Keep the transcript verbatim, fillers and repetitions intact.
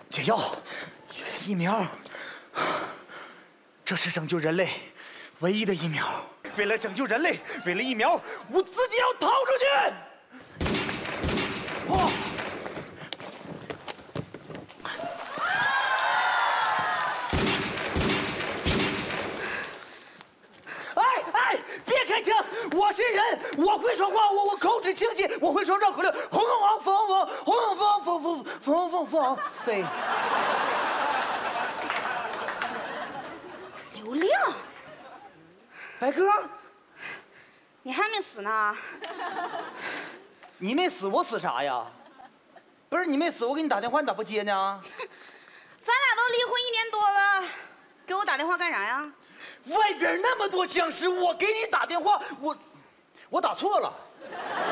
解药，疫苗，这是拯救人类唯一的疫苗。为了拯救人类，为了疫苗，我自己要逃出去。哦。哎哎，别开枪！我是人，我会说话，我我口齿清晰，我会说绕口令，红红黄风风，红红风风风风风风飞。 刘亮， 白鸽， 你还没死呢？ 你没死，我死啥呀？不是你没死，我给你打电话，你咋不接呢？ 咱俩都离婚一年多了，给我打电话干啥呀？ 外边那么多僵尸，我给你打电话，我我打错了。